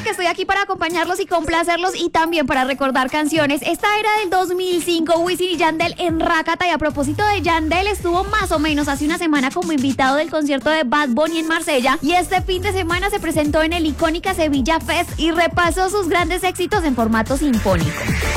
que estoy aquí para acompañarlos y complacerlos y también para recordar canciones. Esta era del 2005, Wisin y Yandel en Rakata. Y a propósito de Yandel, estuvo más o menos hace una semana como invitado del concierto de Bad Bunny en Marsella. Y este fin de semana se presentó en el icónica Sevilla Fest y repasó sus grandes éxitos en formato sinfónico.